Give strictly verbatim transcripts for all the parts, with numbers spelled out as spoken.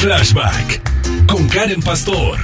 Flashback con Karen Pastor.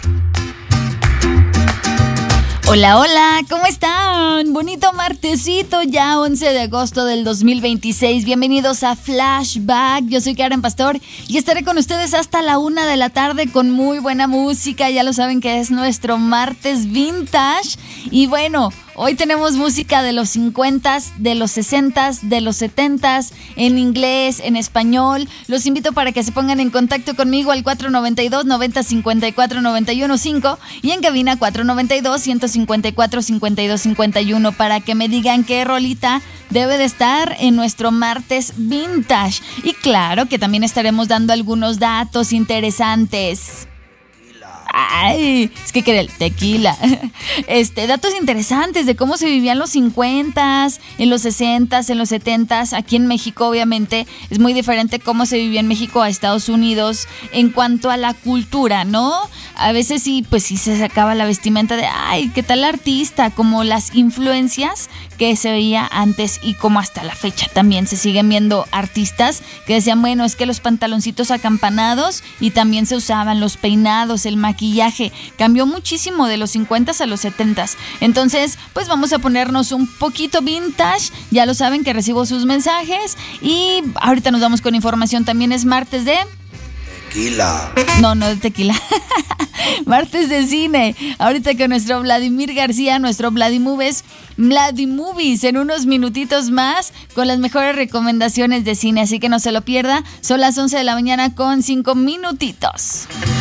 Hola, hola, ¿cómo están? Bonito martesito, ya once de agosto del dos mil veintiséis. Bienvenidos a Flashback. Yo soy Karen Pastor y estaré con ustedes hasta la una de la tarde con muy buena música. Ya lo saben que es nuestro martes vintage. Y bueno, hoy tenemos música de los cincuentas, de los sesentas, de los setentas, en inglés, en español. Los invito para que se pongan en contacto conmigo al cuatro noventa y dos, noventa, cincuenta y cuatro, noventa y uno cinco y en cabina cuatro noventa y dos, ciento cincuenta y cuatro, cincuenta y dos cincuenta y uno para que me digan qué rolita debe de estar en nuestro martes vintage. Y claro que también estaremos dando algunos datos interesantes. Ay, es que quería el tequila. Este, datos interesantes de cómo se vivían los cincuentas, en los sesentas, en los setentas. Aquí en México, obviamente, es muy diferente cómo se vivía en México a Estados Unidos en cuanto a la cultura, ¿no? A veces sí, pues sí se sacaba la vestimenta de, ay, ¿qué tal artista? Como las influencias que se veía antes y como hasta la fecha también se siguen viendo artistas que decían, bueno, es que los pantaloncitos acampanados y también se usaban los peinados, el maquillaje. Cambió muchísimo de los cincuentas a los setentas. Entonces, pues vamos a ponernos un poquito vintage. Ya lo saben que recibo sus mensajes y ahorita nos vamos con información. También es martes de... Tequila. No, no de tequila. Martes de cine. Ahorita con nuestro Vladimir García, nuestro Vladimovies, Vladimovies, en unos minutitos más con las mejores recomendaciones de cine. Así que no se lo pierda. Son las once de la mañana con cinco minutitos.